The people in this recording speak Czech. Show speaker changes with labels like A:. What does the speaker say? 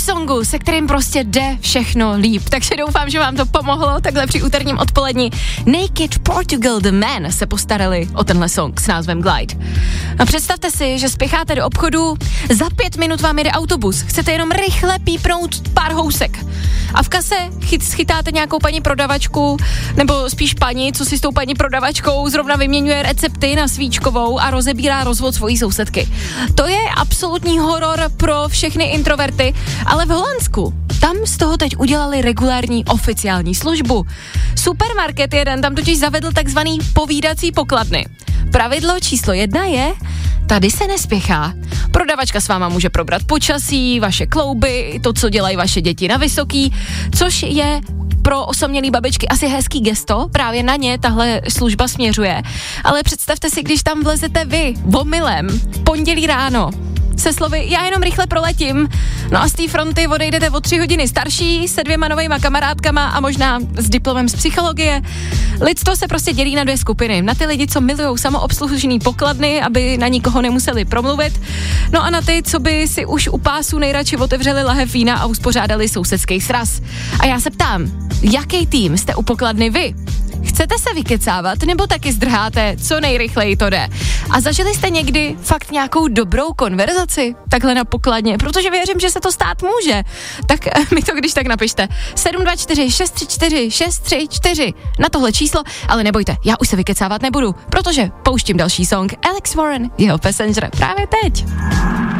A: songu, se kterým prostě jde všechno líp. Takže doufám, že vám to pomohlo takhle při úterním odpolední. Naked Portugal The Man se postarali o tenhle song s názvem Glide. A představte si, že spěcháte do obchodu, za 5 minut vám jede autobus, chcete jenom rychle pípnout pár housek. A v kase schytáte nějakou paní prodavačku, nebo spíš paní, co si s tou paní prodavačkou zrovna vyměňuje recepty na svíčkovou a rozebírá rozvod svojí sousedky. To je absolutní horor pro všechny introverty, ale v Holandsku tam z toho teď udělali regulární oficiální službu. Supermarket jeden tam totiž zavedl takzvaný povídací pokladny. Pravidlo číslo 1 je, tady se nespěchá. Prodavačka s váma může probrat počasí, vaše klouby, to, co dělají vaše děti na vysoký, což je pro osamělý babičky asi hezký gesto, právě na ně tahle služba směřuje. Ale představte si, když tam vlezete vy, omylem, v pondělí ráno, se slovy, já jenom rychle proletím. No a z té fronty odejdete o 3 hodiny starší, se 2 novejma kamarádkama a možná s diplomem z psychologie. Lidstvo se prostě dělí na 2 skupiny. Na ty lidi, co milujou samoobslužný pokladny, aby na nikoho nemuseli promluvit. No a na ty, co by si už u pásu nejradši otevřeli lahev vína a uspořádali sousedský sraz. A já se ptám, jaký tým jste u pokladny vy? Chcete se vykecávat, nebo taky zdrháte, co nejrychleji to jde? A zažili jste někdy fakt nějakou dobrou konverzaci takhle na pokladně? Protože věřím, že se to stát může. Tak mi to když tak napište. 724 634 634 na tohle číslo, ale nebojte, já už se vykecávat nebudu, protože pouštím další song Alex Warren, jeho Passenger právě teď.